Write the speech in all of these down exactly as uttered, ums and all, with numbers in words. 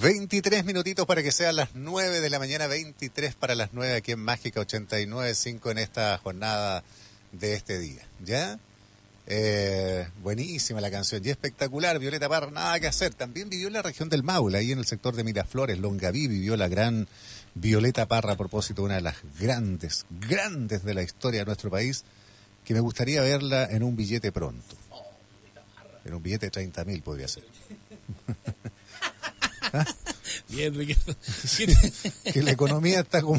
veintitrés minutitos para que sean las nueve de la mañana, veintitrés para las nueve aquí en Mágica ochenta y nueve punto cinco en esta jornada de este día. ¿Ya? Eh, buenísima la canción y espectacular. Violeta Parra, nada que hacer. También vivió en la región del Maule, ahí en el sector de Miraflores, Longaví, vivió la gran Violeta Parra, a propósito, una de las grandes, grandes de la historia de nuestro país, que me gustaría verla en un billete pronto. En un billete de treinta mil podría ser. ¿Ah? Bien, Ricardo. Sí, que la economía está como...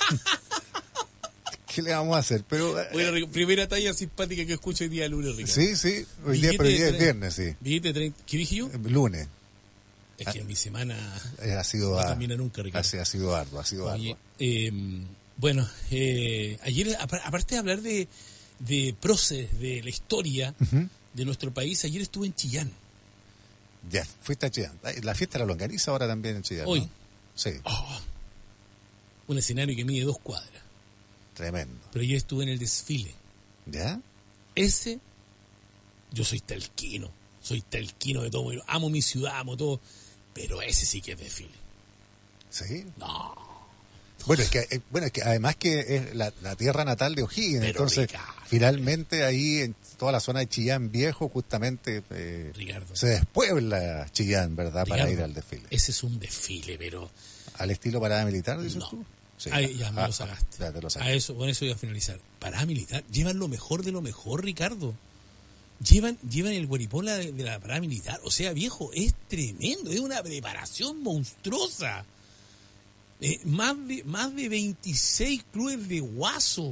¿Qué le vamos a hacer? Pero bueno, primera talla simpática que escucho hoy día lunes, Ricardo. Sí, sí, hoy día, pero hoy día es viernes, sí. Billete treinta, ¿qué dije yo? Lunes. Es que mi semana ha sido no a, termina nunca, Ricardo. Ha, ha sido arduo, ha sido Oye, arduo. Eh, bueno, eh, ayer, aparte de hablar de, de próceres de la historia uh-huh. de nuestro país, ayer estuve en Chillán. Ya, fuiste a Chillán. La fiesta de la longaniza ahora también en Chillán, Hoy. ¿no? Sí. Oh, un escenario que mide dos cuadras. Tremendo. Pero yo estuve en el desfile. ¿Ya? Ese, yo soy talquino, soy talquino de todo, amo mi ciudad, amo todo, pero ese sí que es desfile. ¿Sí? No. Bueno, es que, bueno, es que además que es la, la tierra natal de O'Higgins, pero entonces Ricardo, finalmente ahí en toda la zona de Chillán Viejo justamente eh, se despuebla Chillán, ¿verdad? Ricardo, para ir al desfile. Ese es un desfile, pero... ¿Al estilo parada militar, dices no. tú? Sí, Ay, ya me ah, lo sacaste. Ya te lo a eso, con eso iba a finalizar. Paramilitar, llevan lo mejor de lo mejor, Ricardo. Llevan, llevan el guaripola de, de la paramilitar. O sea, viejo, es tremendo, es una preparación monstruosa. Eh, más de, más de veintiséis clubes de guaso.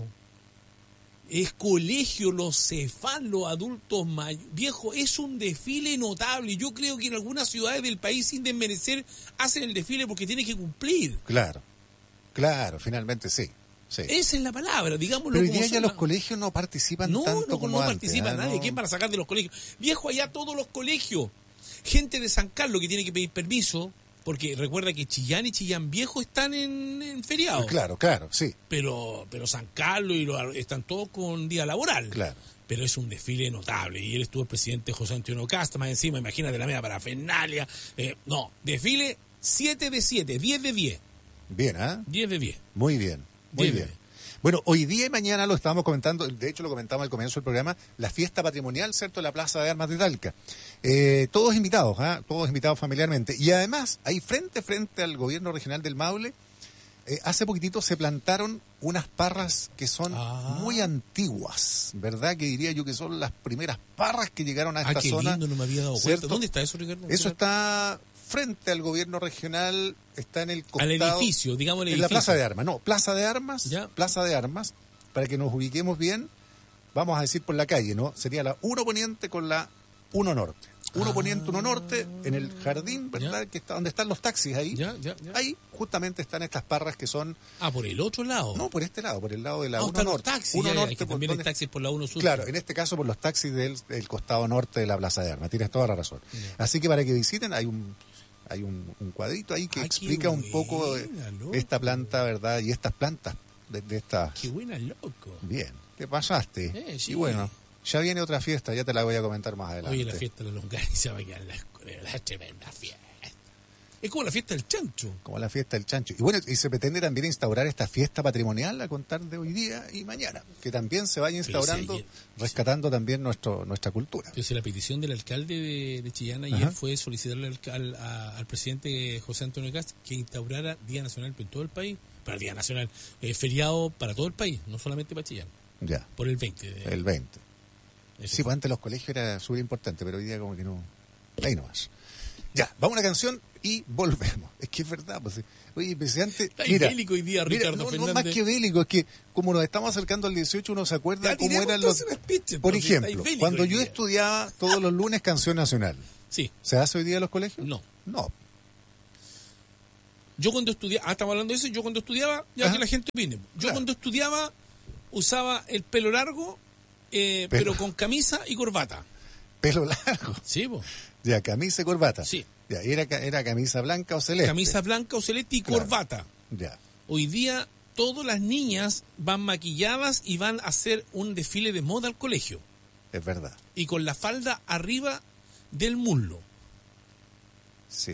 Es colegio, los cefán, los adultos mayores. Viejo, es un desfile notable. Yo creo que en algunas ciudades del país, sin desmerecer, hacen el desfile porque tienen que cumplir. Claro. Claro, finalmente sí, sí. Esa es la palabra, digámoslo. Pero hoy día ya los colegios no participan no, tanto no, como no antes. participa ¿eh? nadie. No. ¿Quién para sacar de los colegios? Viejo, allá todos los colegios. Gente de San Carlos que tiene que pedir permiso, porque recuerda que Chillán y Chillán Viejo están en, en feriado. Claro, claro, sí. Pero, pero San Carlos y lo, están todos con día laboral. Claro. Pero es un desfile notable. Y él estuvo el presidente José Antonio Casta, más encima, imagínate la media parafernalia. Eh, no, desfile siete de siete, diez de diez. Bien, ¿ah? ¿eh? diez de diez. Muy bien, muy diez bien. de diez. Bueno, hoy día y mañana lo estábamos comentando, de hecho lo comentamos al comienzo del programa, la fiesta patrimonial, ¿cierto?, de la Plaza de Armas de Talca. Eh, todos invitados, ¿eh? Todos invitados familiarmente. Y además, ahí frente frente al gobierno regional del Maule, eh, hace poquitito se plantaron unas parras que son ah. muy antiguas, ¿verdad? Que diría yo que son las primeras parras que llegaron a esta ah, qué zona. Lindo, no me había dado ¿cierto? cuenta. ¿Dónde está eso, Ricardo? Eso está frente al gobierno regional, está en el costado... Al edificio, digamos el edificio. En la Plaza de Armas, no, Plaza de Armas, ¿Ya? Plaza de Armas, para que nos ubiquemos bien, vamos a decir por la calle, ¿no? Sería la uno Poniente con la uno Norte. uno ah. Poniente, uno Norte, en el jardín, ¿verdad? ¿Ya? Que está donde están los taxis ahí. ¿Ya? ¿Ya? ¿Ya? Ahí justamente están estas parras que son... Ah, por el otro lado. No, por este lado, por el lado de la no, uno Norte. Los taxis, uno ya, norte, ya, que también hay taxis por la uno Sur. Claro, en este caso por los taxis del, del costado norte de la Plaza de Armas. Tienes toda la razón. Ya. Así que para que visiten hay un... Hay un, un cuadrito ahí que ah, explica buena, un poco loco. esta planta, ¿verdad? Y estas plantas de, de estas... Qué buena, loco. Bien, te pasaste. Eh, sí. Y bueno, ya viene otra fiesta, ya te la voy a comentar más adelante. Oye, la fiesta de la longaniza va a quedar la, la tremenda fiesta. Es como la fiesta del chancho. Como la fiesta del chancho. Y bueno, y se pretende también instaurar esta fiesta patrimonial a contar de hoy día y mañana, que también se vaya instaurando, si ayer, rescatando sí. también nuestro nuestra cultura. Entonces, la petición del alcalde de, de Chillán ayer Ajá. fue solicitarle al, al, a, al presidente José Antonio Cast que instaurara Día Nacional en todo el país, para Día Nacional, eh, feriado para todo el país, no solamente para Chillán. Ya. Por el veinte. De, el veinte. Eso sí, pues antes los colegios era súper importante, pero hoy día como que no. Ahí nomás. Ya, vamos a una canción y volvemos. Es que es verdad, pues. Oye, presidente. Está mira, bélico hoy día, Ricardo mira, no, Fernández. no más que bélico, es que como nos estamos acercando al dieciocho, uno se acuerda ya, cómo eran los. Speech, por ejemplo, cuando yo estudiaba todos los lunes Canción Nacional. Sí. ¿Se hace hoy día en los colegios? No. No. Yo cuando estudiaba, ah, estamos hablando de eso, yo cuando estudiaba, ya Ajá. que la gente opine. Yo claro. cuando estudiaba usaba el pelo largo, eh, pelo. pero con camisa y corbata. ¿Pelo largo? Sí, pues. Ya, camisa y corbata. Sí. Ya, era, era camisa blanca o celeste. Camisa blanca o celeste y claro. corbata. Ya. Hoy día todas las niñas van maquilladas y van a hacer un desfile de moda al colegio. Es verdad. Y con la falda arriba del muslo. Sí.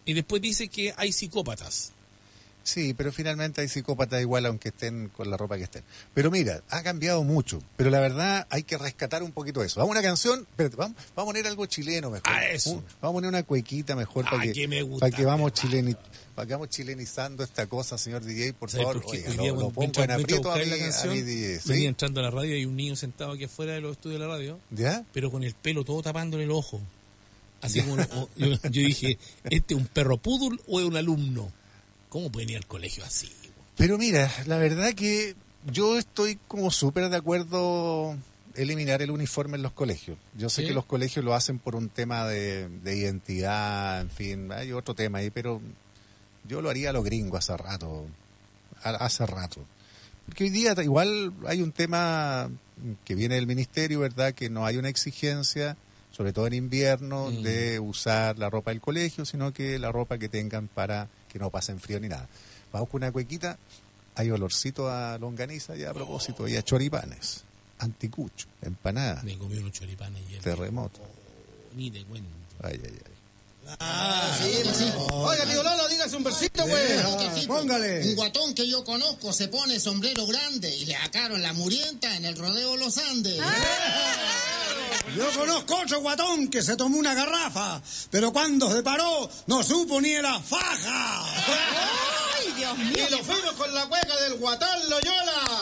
Y después dice que hay psicópatas. Sí, pero finalmente hay psicópatas igual aunque estén con la ropa que estén. Pero mira, ha cambiado mucho. Pero la verdad hay que rescatar un poquito eso. Vamos a una canción, espérate, vamos, vamos a poner algo chileno mejor. Ah, eso. Un- vamos a poner una cuequita mejor Ah, para que, que me gusta, para que vamos me chileni, para que vamos chilenizando esta cosa, señor D J, por ¿Sabes favor. por qué? Oiga, Hoy lo, día, lo cuando pongo mientras- en mientras aprieto a mi, buscáis la a canción, mi D J. venía ¿Sí? entrando a la radio y hay un niño sentado aquí afuera de los estudios de la radio, ¿Ya? pero con el pelo todo tapándole el ojo. Así como o- yo, yo dije, ¿este es un perro poodle o es un alumno? ¿Cómo pueden ir al colegio así? Pero mira, la verdad que yo estoy como súper de acuerdo eliminar el uniforme en los colegios. Yo sé ¿Sí? que los colegios lo hacen por un tema de, de identidad, en fin, hay otro tema ahí, pero yo lo haría a lo gringo hace rato, a- hace rato. Porque hoy día igual hay un tema que viene del ministerio, ¿verdad? Que no hay una exigencia, sobre todo en invierno, Mm. de usar la ropa del colegio, sino que la ropa que tengan para que no pasen frío ni nada. Vamos con una cuequita, hay olorcito a longaniza y a propósito, y a choripanes, anticucho, empanada, Me comí unos choripanes ayer. terremoto. Oh, ni te cuento. Ay, ay, ay. Ah, sí, pues sí. Oiga, tío Lolo, dígase un versito, pues. Toquecito. Póngale. Un guatón que yo conozco se pone sombrero grande y le sacaron la murienta en el rodeo Los Andes. Yo conozco otro guatón que se tomó una garrafa, pero cuando se paró no supo ni la faja. ¡Ay, Dios mío! Y lo fuimos con la cueca del guatán Loyola.